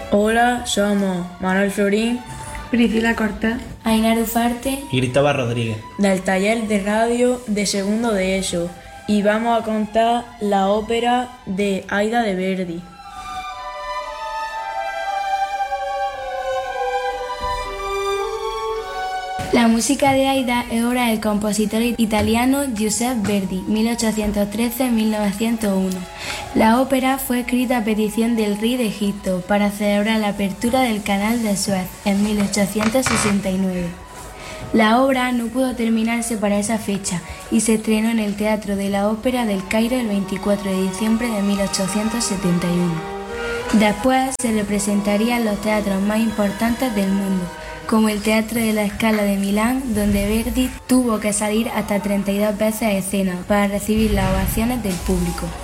Hola, somos Manuel Florín, Priscila Cortés, Ainhoa Ufarte y Cristóbal Rodríguez, del taller de radio de segundo de ESO, y vamos a contar la ópera de Aida de Verdi. La música de Aida es obra del compositor italiano Giuseppe Verdi, 1813-1901. La ópera fue escrita a petición del rey de Egipto para celebrar la apertura del Canal de Suez en 1869. La obra no pudo terminarse para esa fecha y se estrenó en el Teatro de la Ópera del Cairo el 24 de diciembre de 1871. Después se representaría en los teatros más importantes del mundo, como el Teatro de la Scala de Milán, donde Verdi tuvo que salir hasta 32 veces a escena para recibir las ovaciones del público.